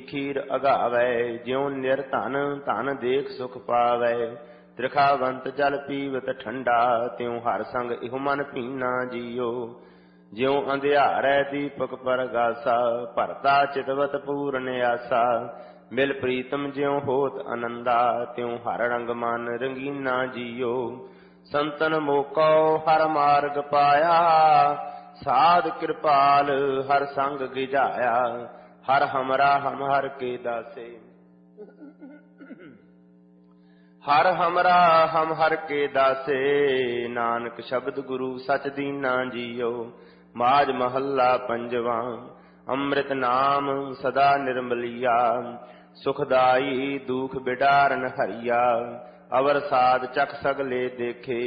ਖੀਰ ਅਗਾਵੈ। ਜਿਉ ਨਿਰ ਧਨ ਧਨ ਦੇਖ ਸੁਖ ਪਾਵੈ। ਤ੍ਰਿਖਾਵੰਤ ਜਲ ਪੀਵਤ ਠੰਡਾ ਤਿਉ ਹਰ ਸੰਗ ਇਹੋ ਮਨ ਭੀਨਾ ਜੀਓ। ਜਿਉ ਅੰਧਿਆਰੈ ਦੀਪਕ ਪਰਗਾਸਾ ਭਰਤਾ ਚਿਤਵਤ ਪੂਰਨ ਆਸਾ। ਮਿਲ ਪ੍ਰੀਤਮ ਜਿਉ ਹੋਤ ਆਨੰਦਾ ਤਿਉ ਹਰ ਰੰਗ ਮਨ ਰੰਗੀਨਾ ਜੀਓ। ਸੰਤਨ ਮੋਕੋ ਹਰ ਮਾਰਗ ਪਾਇਆ ਸਾਧ ਕਿਰਪਾਲ ਹਰ ਸੰਗ ਗਿਝਾਇਆ। ਹਰ ਹਮਰਾ ਹਮ ਹਰ ਕੇ ਦਾਸੇ ਹਰ ਹਮਰਾ ਹਮ ਹਰ ਕੇ ਦਾਸੇ। ਨਾਨਕ ਸ਼ਬਦ ਗੁਰੂ ਸਚ ਦੀਨਾ ਜੀਓ। ਮਾਝ ਮਹੱਲਾ ਪੰਜਵਾਂ। ਅੰਮ੍ਰਿਤ ਨਾਮ ਸਦਾ ਨਿਰਮਲੀਆ ਸੁਖਦਾਈ ਦੁਖ ਬਿਡਾਰਨ ਹਰੀਆ। ਅਵਰ ਸਾਧ ਚਖ ਸਗਲੇ ਦੇਖੇ